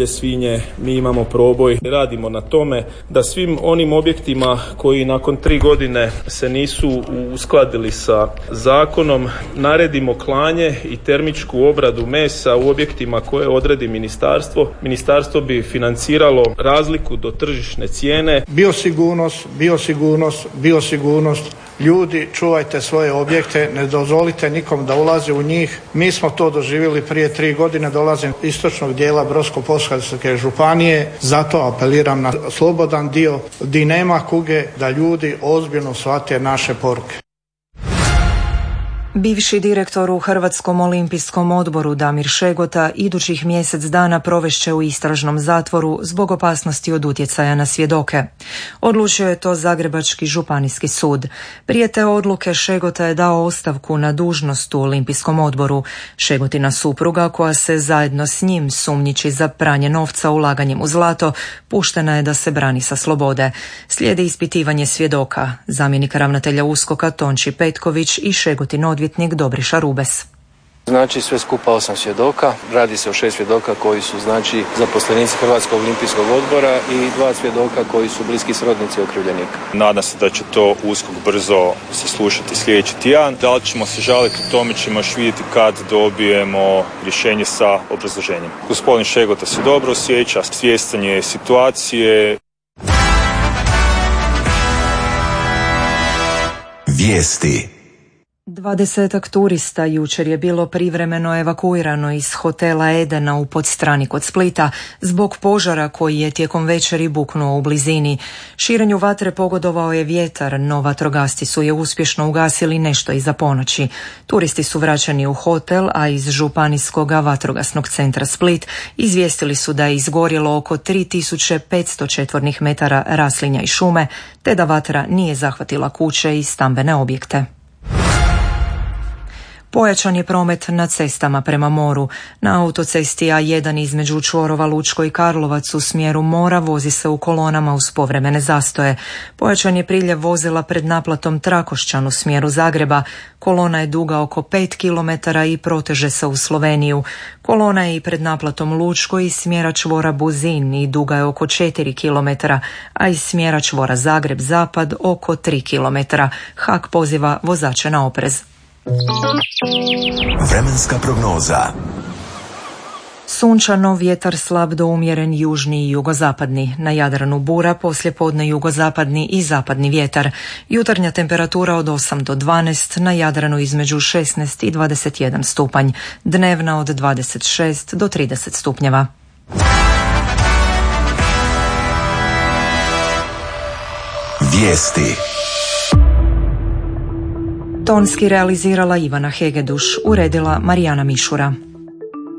divlje svinje, mi imamo proboj. Radimo na tome da svim onim objektima koji nakon 3 godine se nisu uskladili sa zakonom naredimo klanje i termičku obradu mesa u objektima koje odredi ministarstvo. Ministarstvo bi financiralo razliku do tržišne cijene. Biosigurnost. Ljudi, čuvajte svoje objekte, ne dozvolite nikom da ulazi u njih. Mi smo to doživjeli prije 3 godine, dolazim iz istočnog dijela Brodsko-posavske županije, zato apeliram na slobodan dio gdje nema kuge, da ljudi ozbiljno shvate naše poruke. Bivši direktor u Hrvatskom olimpijskom odboru Damir Šegota idućih mjesec dana provešće u istražnom zatvoru zbog opasnosti od utjecaja na svjedoke. Odlučio je to Zagrebački županijski sud. Prije te odluke Šegota je dao ostavku na dužnost u Olimpijskom odboru. Šegotina supruga, koja se zajedno s njim sumnjiči za pranje novca ulaganjem u zlato, puštena je da se brani sa slobode. Slijedi ispitivanje svjedoka. Zamjenik ravnatelja USKOK-a Tonči Petković i Šegotin odvjetnik Dobriša Rubes. Znači sve skupa 8 svjedoka, radi se o 6 svjedoka koji su znači zaposlenici Hrvatskog olimpijskog odbora i 2 svjedoka koji su bliski srodnici okrivljenika. Nadam se da će to USKOK brzo saslušati sljedeći tjedan. Da li ćemo se žaliti, o tome ćemo još vidjeti kad dobijemo rješenje sa obrazloženjem. Gospodin Šegota se dobro osjeća, svjestan je situacije. Vijesti. 20 turista jučer je bilo privremeno evakuirano iz hotela Edena u Podstrani kod Splita zbog požara koji je tijekom večeri buknuo u blizini. Širenju vatre pogodovao je vjetar, no vatrogasci su je uspješno ugasili nešto iza ponoći. Turisti su vraćani u hotel, a iz Županijskog vatrogasnog centra Split izvijestili su da je izgorjelo oko 3500 četvornih metara raslinja i šume, te da vatra nije zahvatila kuće i stambene objekte. Pojačan je promet na cestama prema moru. Na autocesti A1 između čvorova Lučko i Karlovac u smjeru mora vozi se u kolonama uz povremene zastoje. Pojačan je priljev vozila pred naplatom Trakošćan u smjeru Zagreba. Kolona je duga oko 5 km i proteže se u Sloveniju. Kolona je i pred naplatom Lučko iz smjera čvora Buzin i duga je oko 4 km, a iz smjera čvora Zagreb-Zapad oko 3 km. HAK poziva vozače na oprez. Vremenska prognoza. Sunčano, vjetar slab do umjeren južni i jugozapadni. Na Jadranu bura, poslijepodne jugozapadni i zapadni vjetar. Jutarnja temperatura od 8 do 12, na Jadranu između 16 i 21 stupanj. Dnevna od 26 do 30 stupnjeva. Vijesti. Tonski realizirala Ivana Hegeduš, uredila Marijana Mišura.